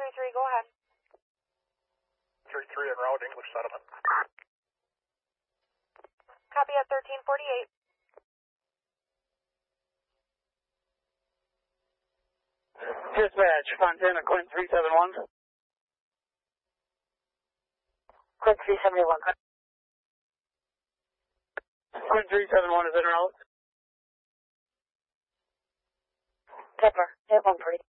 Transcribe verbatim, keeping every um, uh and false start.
three three, go ahead. three three en route, English settlement. Copy at thirteen forty-eight. Dispatch, Fontana, Quinn three seven one. Quinn three seventy-one. Quinn three seven one is en route. Pepper, eight one three.